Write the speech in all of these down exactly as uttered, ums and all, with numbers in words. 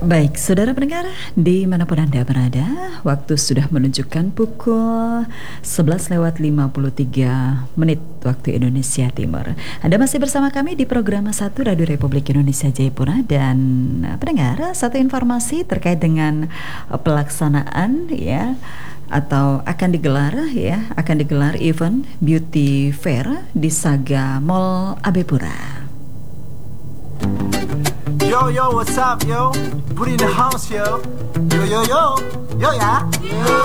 Baik, saudara pendengar, dimanapun Anda berada, waktu sudah menunjukkan pukul sebelas lewat lima puluh tiga menit waktu Indonesia Timur. Anda masih bersama kami di program satu Radio Republik Indonesia Jayapura. Dan pendengar, satu informasi terkait dengan pelaksanaan ya atau akan digelar ya akan digelar event Beauty Fair di Saga Mall Abepura. Yo yo, what's up yo? Put in the house yo. Yo yo yo, yo ya. Yo.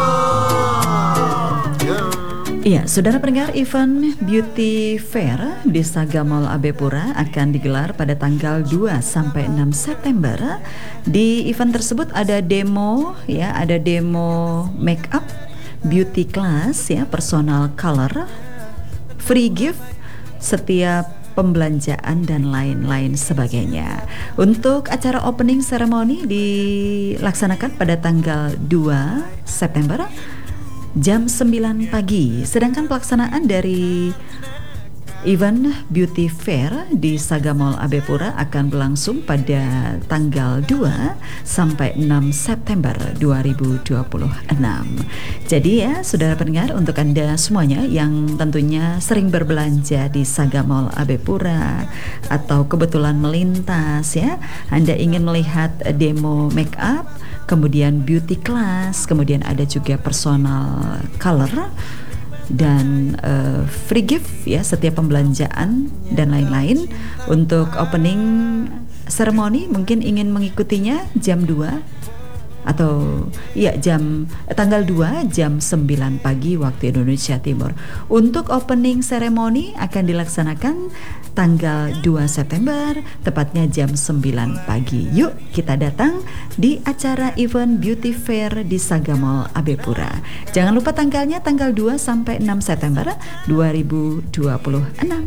Yo. Iya, saudara pendengar, event Beauty Fair di Saga Mall Abepura akan digelar pada tanggal dua sampai enam September. Di event tersebut ada demo ya, ada demo make up, beauty class ya, personal color, free gift setiap pembelanjaan dan lain-lain sebagainya. Untuk acara opening ceremony dilaksanakan pada tanggal dua September jam sembilan pagi. Sedangkan pelaksanaan dari event Beauty Fair di Saga Mall Abepura akan berlangsung pada tanggal dua sampai enam September dua ribu dua puluh enam. Jadi ya, saudara pendengar, untuk Anda semuanya yang tentunya sering berbelanja di Saga Mall Abepura atau kebetulan melintas ya, Anda ingin melihat demo make up, kemudian beauty class, kemudian ada juga personal color dan uh, free gift ya setiap pembelanjaan dan lain-lain. Untuk opening ceremony mungkin ingin mengikutinya jam dua atau ya jam tanggal dua jam sembilan pagi waktu Indonesia Timur. Untuk opening ceremony akan dilaksanakan tanggal dua September tepatnya jam sembilan pagi. Yuk kita datang di acara event Beauty Fair di Saga Mall Abepura. Jangan lupa tanggalnya tanggal dua sampai enam September dua ribu dua puluh enam.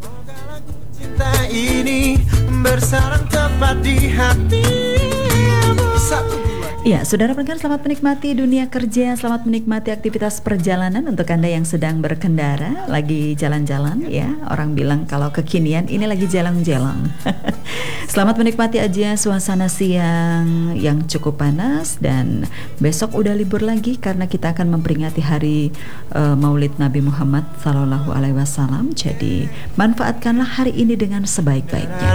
Cinta ini bersarang tepat di hatimu. Satu. Ya, saudara pendengar, selamat menikmati dunia kerja, selamat menikmati aktivitas perjalanan. Untuk Anda yang sedang berkendara, lagi jalan-jalan ya, orang bilang kalau kekinian ini lagi jalan-jalan. Selamat menikmati aja suasana siang yang cukup panas, dan besok udah libur lagi karena kita akan memperingati hari uh, Maulid Nabi Muhammad Sallallahu Alaihi Wasallam. Jadi manfaatkanlah hari ini dengan sebaik-baiknya.